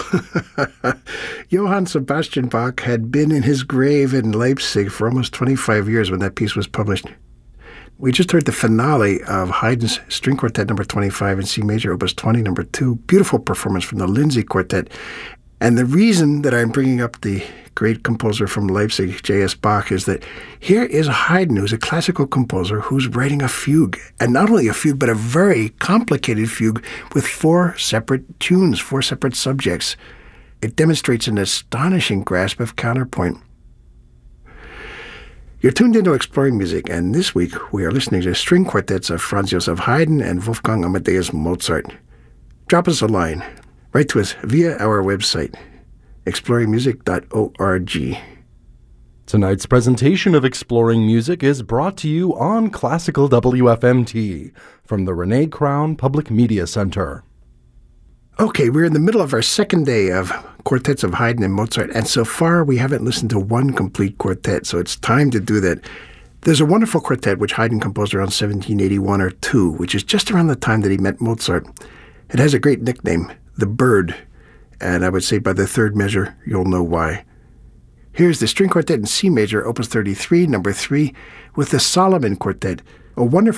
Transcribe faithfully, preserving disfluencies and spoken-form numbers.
Johann Sebastian Bach had been in his grave in Leipzig for almost twenty-five years when that piece was published. We just heard the finale of Haydn's String Quartet number twenty-five in C major, opus twenty, number two. Beautiful performance from the Lindsay Quartet. And the reason that I'm bringing up the great composer from Leipzig, J S. Bach, is that here is Haydn, who's a classical composer, who's writing a fugue. And not only a fugue, but a very complicated fugue with four separate tunes, four separate subjects. It demonstrates an astonishing grasp of counterpoint. You're tuned into Exploring Music, and this week we are listening to string quartets of Franz Joseph Haydn and Wolfgang Amadeus Mozart. Drop us a line. Write to us via our website, exploring music dot org. Tonight's presentation of Exploring Music is brought to you on Classical W F M T from the Renee Crown Public Media Center. Okay, we're in the middle of our second day of quartets of Haydn and Mozart, and so far we haven't listened to one complete quartet, so it's time to do that. There's a wonderful quartet which Haydn composed around seventeen eighty-one or two, which is just around the time that he met Mozart. It has a great nickname, The Bird, and I would say by the third measure, you'll know why. Here's the String Quartet in C major, opus thirty-three, number three, with the Solomon Quartet, a wonderful